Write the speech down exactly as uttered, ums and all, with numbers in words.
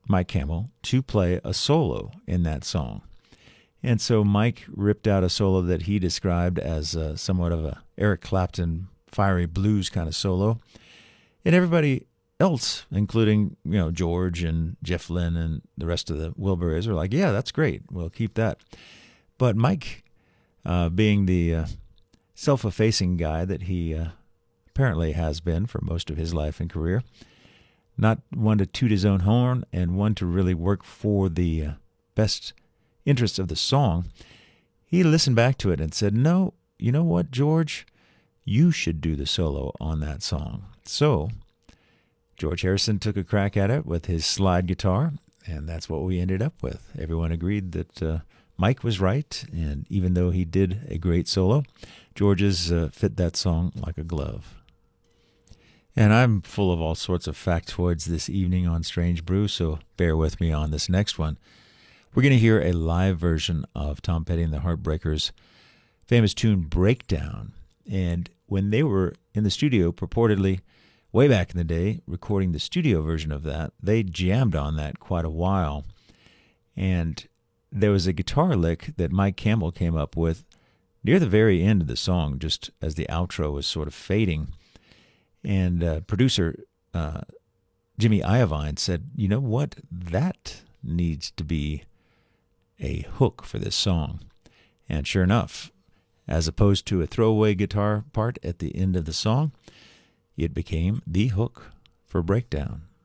Mike Campbell to play a solo in that song. And so Mike ripped out a solo that he described as uh, somewhat of a Eric Clapton fiery blues kind of solo. And everybody else, including, you know, George and Jeff Lynne and the rest of the Wilburys, were like, yeah, that's great. We'll keep that. But Mike, uh, being the uh, self-effacing guy that he uh, apparently has been for most of his life and career, not one to toot his own horn and one to really work for the uh, best interests of the song, he listened back to it and said, no, you know what, George? You should do the solo on that song. So George Harrison took a crack at it with his slide guitar, and that's what we ended up with. Everyone agreed that uh, Mike was right, and even though he did a great solo, George's uh, fit that song like a glove. And I'm full of all sorts of factoids this evening on Strange Brew, so bear with me on this next one. We're going to hear a live version of Tom Petty and the Heartbreakers' famous tune Breakdown. And when they were in the studio, purportedly, way back in the day, recording the studio version of that, they jammed on that quite a while. And there was a guitar lick that Mike Campbell came up with near the very end of the song, just as the outro was sort of fading. And uh, producer uh, Jimmy Iovine said, you know what, that needs to be a hook for this song. And sure enough, as opposed to a throwaway guitar part at the end of the song, it became the hook for Breakdown.